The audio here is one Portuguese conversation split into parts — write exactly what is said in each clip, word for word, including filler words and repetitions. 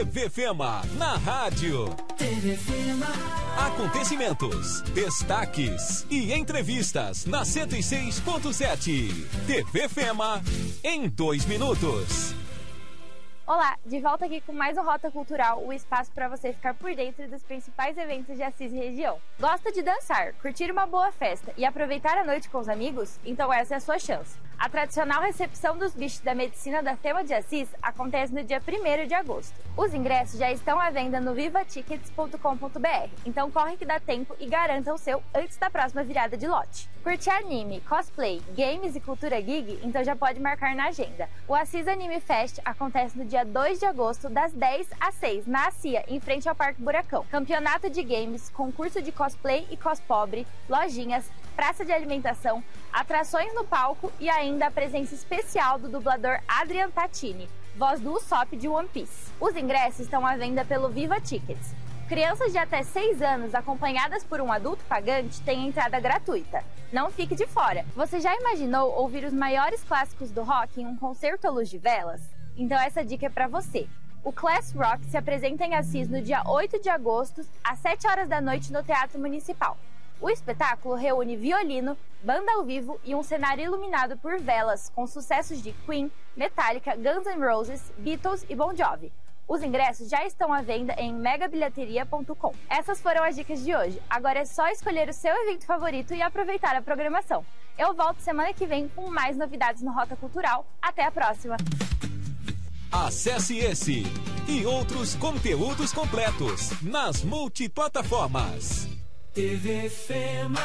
T V Fema, na rádio. T V Fema. Acontecimentos, destaques e entrevistas na cento e seis ponto sete. T V Fema, em dois minutos. Olá, de volta aqui com mais um Rota Cultural, o espaço para você ficar por dentro dos principais eventos de Assis e região. Gosta de dançar, curtir uma boa festa e aproveitar a noite com os amigos? Então essa é a sua chance. A tradicional recepção dos bichos da medicina da Fema de Assis acontece no dia primeiro de agosto. Os ingressos já estão à venda no viva tickets ponto com ponto b r, então corre que dá tempo e garanta o seu antes da próxima virada de lote. Curte anime, cosplay, games e cultura geek? Então já pode marcar na agenda. O Assis Anime Fest acontece no dia dois de agosto, das dez às seis, na ACIA, em frente ao Parque Buracão. Campeonato de games, concurso de cosplay e cospobre, lojinhas, praça de alimentação, atrações no palco e ainda a presença especial do dublador Adrian Tatini, voz do Usopp de One Piece. Os ingressos estão à venda pelo Viva Tickets. Crianças de até seis anos acompanhadas por um adulto pagante têm entrada gratuita. Não fique de fora. Você já imaginou ouvir os maiores clássicos do rock em um concerto à luz de velas? Então essa dica é para você. O Class Rock se apresenta em Assis no dia oito de agosto, às sete horas da noite no Teatro Municipal. O espetáculo reúne violino, banda ao vivo e um cenário iluminado por velas, com sucessos de Queen, Metallica, Guns N' Roses, Beatles e Bon Jovi. Os ingressos já estão à venda em mega bilheteria ponto com. Essas foram as dicas de hoje. Agora é só escolher o seu evento favorito e aproveitar a programação. Eu volto semana que vem com mais novidades no Rota Cultural. Até a próxima! Acesse esse e outros conteúdos completos nas multiplataformas. T V Fema.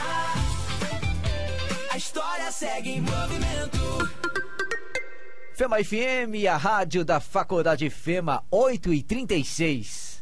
A história segue em movimento. Fema F M, a rádio da Faculdade Fema, oito e trinta e seis.